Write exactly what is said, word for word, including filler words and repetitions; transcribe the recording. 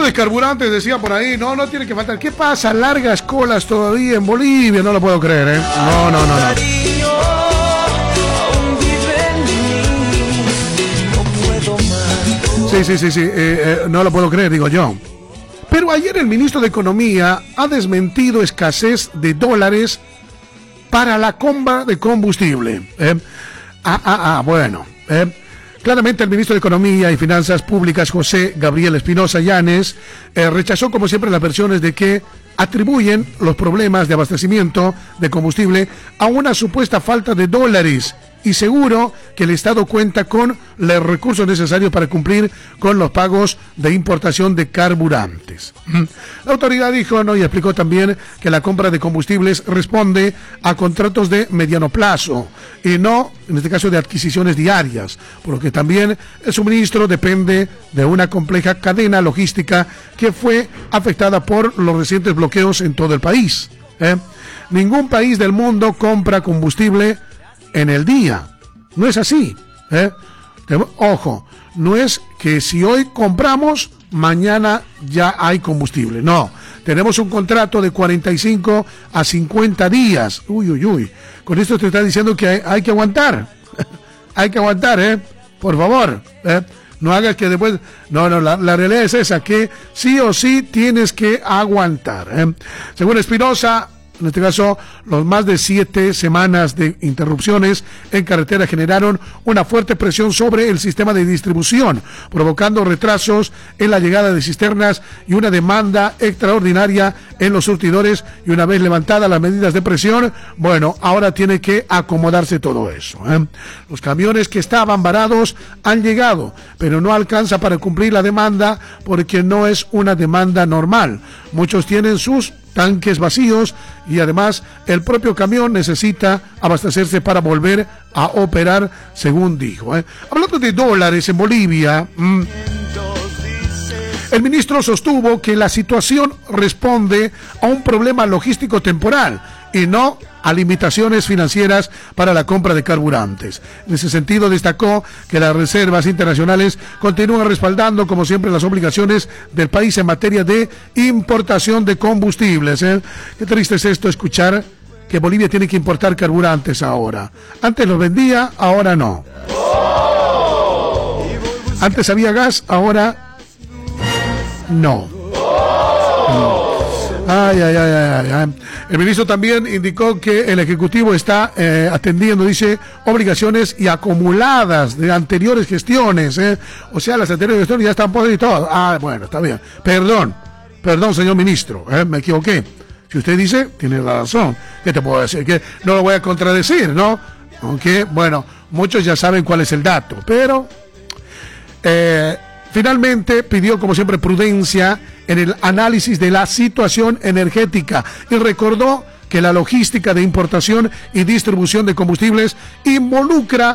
de carburantes, decía por ahí, no, no tiene que faltar. ¿Qué pasa? Largas colas todavía en Bolivia, no lo puedo creer, ¿eh? No, no, no, no. Sí, sí, sí, sí, eh, eh, no lo puedo creer, digo yo. Pero ayer el ministro de Economía ha desmentido escasez de dólares para la compra de combustible. ¿eh? Ah, ah, ah, bueno. ¿eh? Claramente el ministro de Economía y Finanzas Públicas, José Gabriel Espinosa Llanes, eh, rechazó como siempre las versiones de que atribuyen los problemas de abastecimiento de combustible a una supuesta falta de dólares y seguro que el Estado cuenta con los recursos necesarios para cumplir con los pagos de importación de carburantes. La autoridad dijo, ¿no? y explicó también que la compra de combustibles responde a contratos de mediano plazo y no, en este caso, de adquisiciones diarias, por lo que también el suministro depende de una compleja cadena logística que fue afectada por los recientes bloqueos en todo el país. ¿eh? Ningún país del mundo compra combustible en el día, no es así, ¿eh? Ojo, no es que si hoy compramos, mañana ya hay combustible, no, tenemos un contrato de cuarenta y cinco a cincuenta días, uy, uy, uy, con esto te está diciendo que hay, hay que aguantar, hay que aguantar, ¿eh? Por favor, ¿eh? No hagas que después, no, no, la, la realidad es esa, que sí o sí tienes que aguantar, ¿eh? Según Espinosa, en este caso, los más de siete semanas de interrupciones en carretera generaron una fuerte presión sobre el sistema de distribución, provocando retrasos en la llegada de cisternas y una demanda extraordinaria en los surtidores. Y una vez levantadas las medidas de presión, bueno, ahora tiene que acomodarse todo eso, ¿eh? Los camiones que estaban varados han llegado, pero no alcanza para cumplir la demanda porque no es una demanda normal. Muchos tienen sus tanques vacíos y además el propio camión necesita abastecerse para volver a operar, según dijo. ¿eh? Hablando de dólares en Bolivia, mmm, el ministro sostuvo que la situación responde a un problema logístico temporal y no a limitaciones financieras para la compra de carburantes. En ese sentido, destacó que las reservas internacionales continúan respaldando, como siempre, las obligaciones del país en materia de importación de combustibles. ¿eh? Qué triste es esto, escuchar que Bolivia tiene que importar carburantes ahora. Antes los vendía, ahora no. Antes había gas, ahora no. no. Ay, ay, ay, ay, ay. El ministro también indicó que el Ejecutivo está eh, atendiendo, dice, obligaciones y acumuladas de anteriores gestiones, ¿eh? O sea, las anteriores gestiones ya están por y todo. Ah, bueno, está bien. Perdón, perdón, señor ministro, ¿eh? me equivoqué. Si usted dice, tiene la razón. ¿Qué te puedo decir? Que no lo voy a contradecir, ¿no? Aunque, bueno, muchos ya saben cuál es el dato, pero... Eh, Finalmente pidió, como siempre, prudencia en el análisis de la situación energética y recordó que la logística de importación y distribución de combustibles involucra